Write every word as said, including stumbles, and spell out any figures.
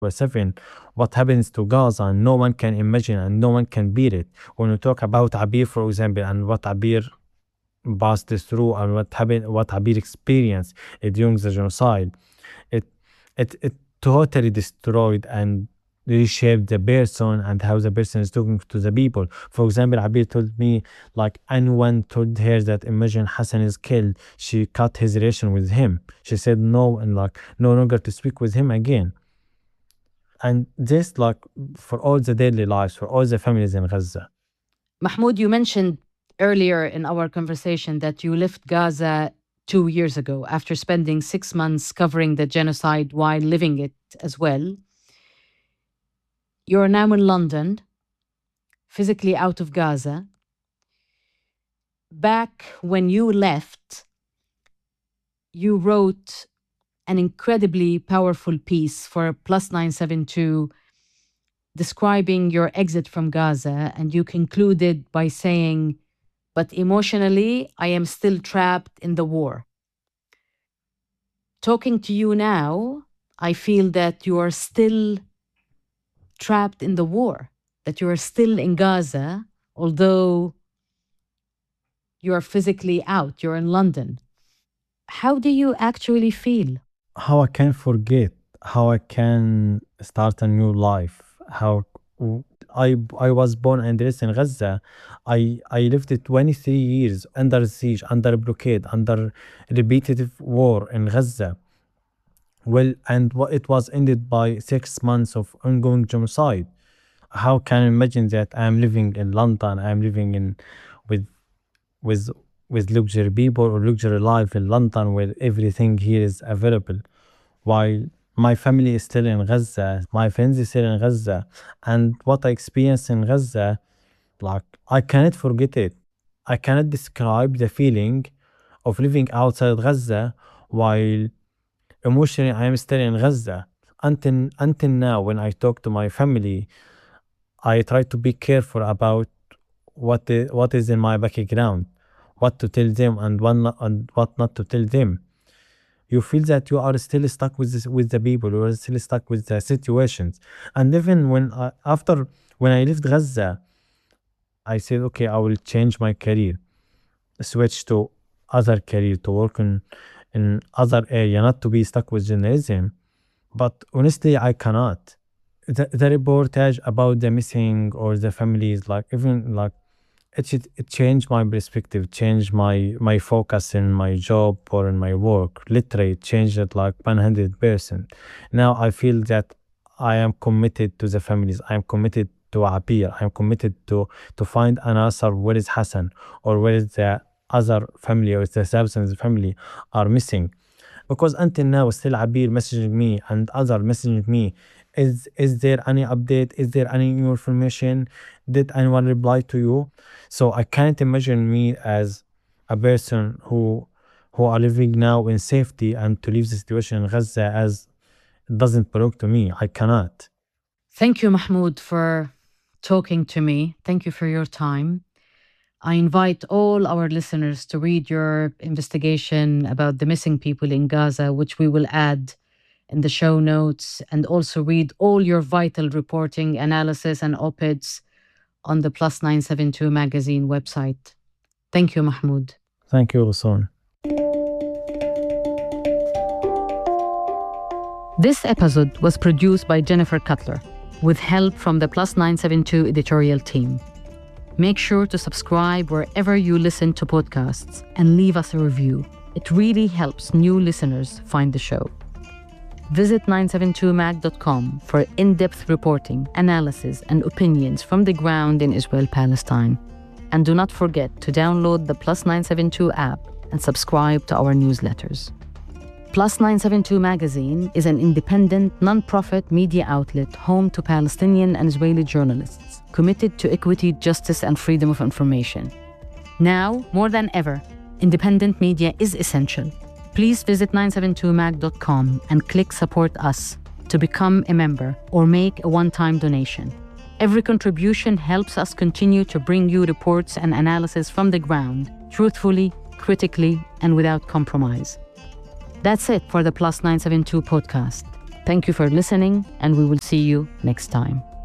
seven, what happens to Gaza, and no one can imagine and no one can beat it. When we talk about Abir, for example, and what Abir passed through and what happened, what Abir experienced uh, during the genocide, it it it totally destroyed and reshaped the person and how the person is talking to the people. For example, Abir told me, like, anyone told her that imagine Hassan is killed, she cut his relation with him. She said no, and like no longer to speak with him again. And this, like, for all the daily lives, for all the families in Gaza. Mahmoud, you mentioned earlier in our conversation that you left Gaza two years ago after spending six months covering the genocide while living it as well. You're now in London, physically out of Gaza. Back when you left, you wrote an incredibly powerful piece for Plus nine seven two describing your exit from Gaza, and you concluded by saying, "But emotionally, I am still trapped in the war." Talking to you now, I feel that you are still trapped in the war, that you are still in Gaza, although you are physically out, you're in London. How do you actually feel? How I can forget, how I can start a new life, how I I was born and raised in Gaza. I I lived twenty-three years under siege, under blockade, under repetitive war in Gaza. Well, and what it was ended by six months of ongoing genocide. How can I imagine that I'm living in London, I'm living in with with with luxury people or luxury life in London where everything here is available, while my family is still in Gaza, my friends is still in Gaza, and what I experienced in Gaza, like, I cannot forget it. I cannot describe the feeling of living outside Gaza while emotionally I am still in Gaza. Until until now, when I talk to my family, I try to be careful about what is, what is in my background, what to tell them and what not, and what not to tell them. You feel that you are still stuck with this, with the people, you are still stuck with the situations. And even when I, after when I left Gaza, I said, okay, I will change my career, switch to other career, to work in in other area, not to be stuck with journalism. But honestly, I cannot. The, the reportage about the missing or the families, like, even like, it should, it changed my perspective, changed my my focus in my job or in my work. Literally changed it like one hundred percent. Now I feel that I am committed to the families. I am committed to Abir. I am committed to to find an answer where is Hassan or where is the other family or the thousands family are missing. Because until now, still Abir messaging me and other messaging me. Is is there any update? Is there any new information? Did anyone reply to you? So I can't imagine me as a person who who are living now in safety and to leave the situation in Gaza as it doesn't belong to me. I cannot. Thank you, Mahmoud, for talking to me. Thank you for your time. I invite all our listeners to read your investigation about the missing people in Gaza, which we will add in the show notes, and also read all your vital reporting, analysis, and op-eds on the Plus nine seven two magazine website. Thank you, Mahmoud. Thank you, Ghassan. This episode was produced by Jennifer Cutler, with help from the Plus nine seven two editorial team. Make sure to subscribe wherever you listen to podcasts and leave us a review. It really helps new listeners find the show. Visit nine seven two mag dot com for in-depth reporting, analysis, and opinions from the ground in Israel-Palestine. And do not forget to download the Plus nine seven two app and subscribe to our newsletters. Plus nine seven two Magazine is an independent, non-profit media outlet home to Palestinian and Israeli journalists committed to equity, justice, and freedom of information. Now, more than ever, independent media is essential. Please visit nine seven two mag dot com and click Support Us to become a member or make a one-time donation. Every contribution helps us continue to bring you reports and analysis from the ground, truthfully, critically, and without compromise. That's it for the Plus nine seven two podcast. Thank you for listening, and we will see you next time.